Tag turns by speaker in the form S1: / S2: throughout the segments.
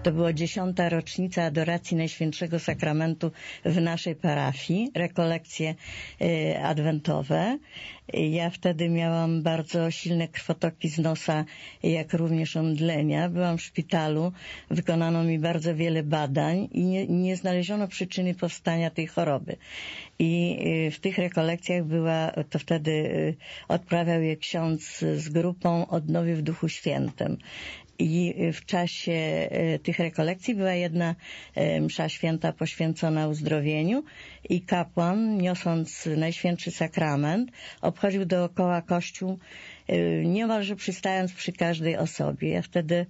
S1: To była 10. rocznica adoracji Najświętszego Sakramentu w naszej parafii, rekolekcje adwentowe. Ja wtedy miałam bardzo silne krwotoki z nosa, jak również omdlenia. Byłam w szpitalu, wykonano mi bardzo wiele badań i nie znaleziono przyczyny powstania tej choroby. I w tych rekolekcjach to wtedy odprawiał je ksiądz z grupą Odnowy w Duchu Świętym. I w czasie tych rekolekcji była jedna msza święta poświęcona uzdrowieniu i kapłan, niosąc Najświętszy Sakrament, obchodził dookoła kościół, niemalże przystając przy każdej osobie. Ja wtedy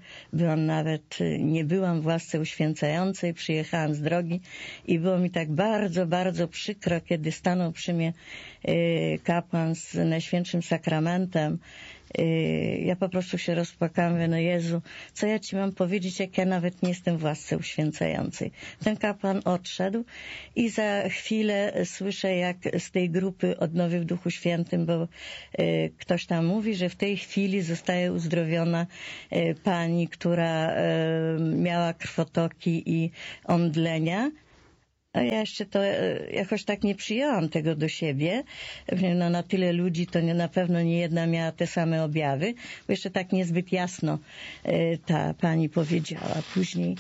S1: nie byłam w łasce uświęcającej, przyjechałam z drogi i było mi tak bardzo, bardzo przykro, kiedy stanął przy mnie kapłan z Najświętszym Sakramentem. Ja po prostu się rozpłakałam, mówię, no Jezu, co ja Ci mam powiedzieć, jak ja nawet nie jestem w łasce uświęcającej. Ten kapłan odszedł i za chwilę słyszę, jak z tej grupy Odnowy w Duchu Świętym, bo ktoś tam mówi, że w tej chwili zostaje uzdrowiona pani, która miała krwotoki i omdlenia. A ja jeszcze to jakoś tak nie przyjęłam tego do siebie. No, na tyle ludzi to na pewno nie jedna miała te same objawy, bo jeszcze tak niezbyt jasno ta pani powiedziała. Później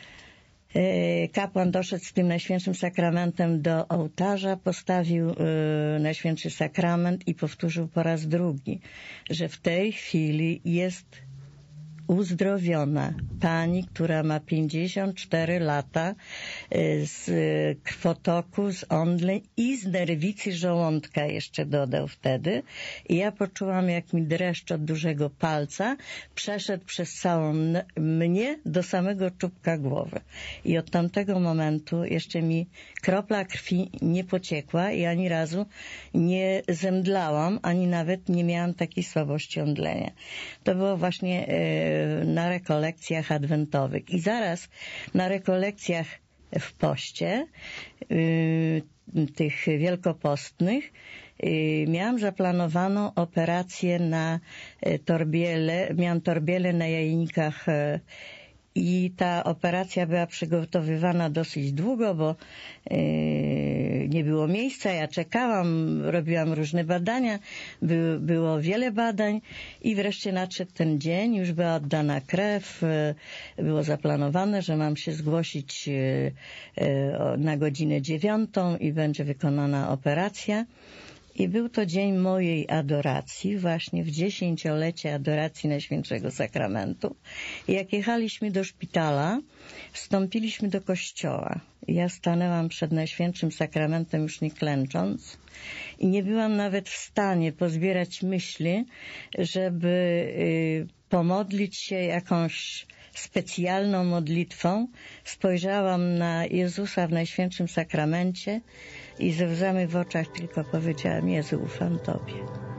S1: kapłan doszedł z tym Najświętszym Sakramentem do ołtarza, postawił Najświętszy Sakrament i powtórzył po raz drugi, że w tej chwili jest uzdrowiona pani, która ma 54 lata, z krwotoku, z omdleń i z nerwicy żołądka jeszcze dodał wtedy. I ja poczułam, jak mi dreszcz od dużego palca przeszedł przez całą mnie do samego czubka głowy. I od tamtego momentu jeszcze mi kropla krwi nie pociekła i ani razu nie zemdlałam, ani nawet nie miałam takiej słabości omdlenia. To było właśnie na rekolekcjach adwentowych. I zaraz na rekolekcjach w poście, tych wielkopostnych, miałam zaplanowaną operację na torbiele, miałam torbiele na jajnikach i ta operacja była przygotowywana dosyć długo, bo nie było miejsca, ja czekałam, robiłam różne badania, było wiele badań i wreszcie nadszedł ten dzień, już była oddana krew, było zaplanowane, że mam się zgłosić na godzinę 9 i będzie wykonana operacja. I był to dzień mojej adoracji, właśnie w 10-lecie adoracji Najświętszego Sakramentu. I jak jechaliśmy do szpitala, wstąpiliśmy do kościoła. Ja stanęłam przed Najświętszym Sakramentem już nie klęcząc i nie byłam nawet w stanie pozbierać myśli, żeby pomodlić się jakąś specjalną modlitwą. Spojrzałam na Jezusa w Najświętszym Sakramencie i ze łzami w oczach tylko powiedziałam: Jezu, ufam Tobie.